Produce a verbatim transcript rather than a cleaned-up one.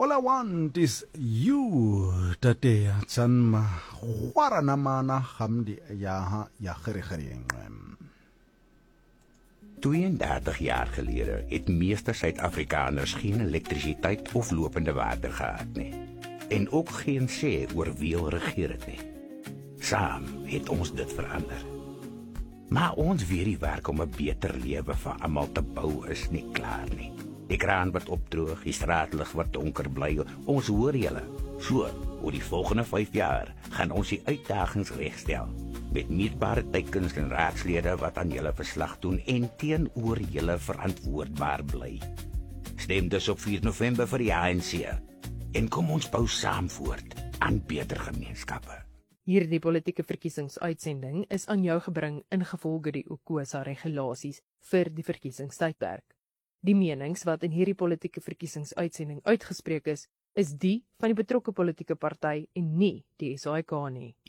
All I want is you, tate Chanma, Waranamana Hamdi Yaha Yacherichering. tweeëndertig jaar gelede het meeste Suid-Afrikaners geen elektrisiteit of lopende water gehad nie. En ook geen sê oor wie hulle regeer het nie. Saam het ons dit verander. Maar ons weet die werk om 'n beter lewe vir almal te bou is nie klaar nie. Die kraan wat opdroog, die straatlig wat donker bly, ons hoor julle. So, oor die volgende vyf jaar gaan ons die uitdagings regstel. Met meetbare teikens en raadslede wat aan julle verslag doen en teenoor julle verantwoordbaar bly. Stem dus op vier November vir die A N C. En kom ons bou saam voort aan beter gemeenskappe. Hierdie politieke verkiesingsuitsending is aan jou gebring ingevolge die UKOSA regulasies vir die verkiesingstydperk. Die menings wat in hierdie politieke verkiesingsuitsending uitgespreek is, is die van die betrokke politieke party en nie die S A I K nie.